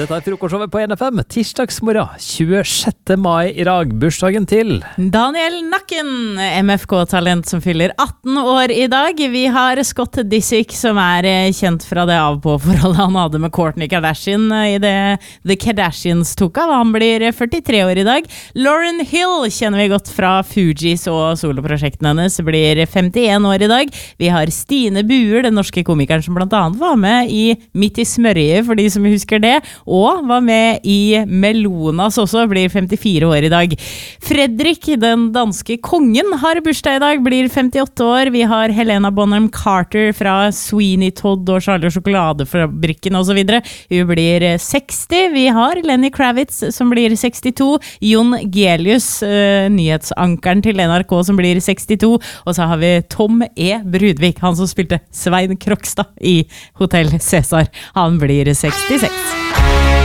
Dette frokostshowet på NFM, tirsdagsmorgen, 26. mai I dag, bursdagen til Daniel Nakken, MFK-talent som fyller 18 år I dag. Vi har Scott Disick, som kjent fra det av-på-forholdet han hadde med Kourtney Kardashian I det The Kardashians tok av. Han blir 43 år I dag. Lauryn Hill kjenner vi godt fra Fugees og soloprosjektene hennes, blir 51 år I dag. Vi har Stine Buer, den norske komikeren som blant annet var med I Midt I smørje, for de som husker det, og var med I Melonas også, blir 54 år I dag. Fredrik, den danske kongen, har bursdag I dag, blir 58 år. Vi har Helena Bonham Carter fra Sweeney Todd og Charlie og Sjokoladefabrikken og så videre. Hun blir 60. Vi har Lenny Kravitz som blir 62. Jon Gelius, nyhetsankeren til NRK som blir 62. Og så har vi Tom E. Brudvik, han som spilte Svein Krokstad I Hotel Cæsar. Han blir 66.